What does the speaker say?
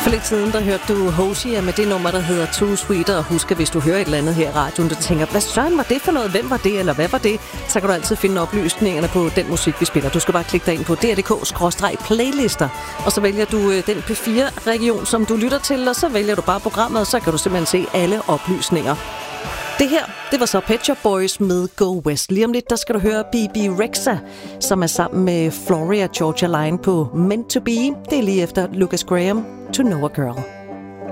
For lidt siden, der hørte du Hosea med det nummer, der hedder Too Sweet. Og husk, hvis du hører et eller andet her i radioen, du tænker, hvad søren var det for noget? Hvem var det, eller hvad var det? Så kan du altid finde oplysningerne på den musik, vi spiller. Du skal bare klikke dig ind på dr.dk/playlister. Og så vælger du den P4-region, som du lytter til, og så vælger du bare programmet, og så kan du simpelthen se alle oplysninger. Det her, det var så Pet Shop Boys med Go West. Lige om lidt, der skal du høre Bebe Rexha, som er sammen med Floria Georgia Line på Meant to Be. Det er lige efter Lucas Graham, To Know a Girl.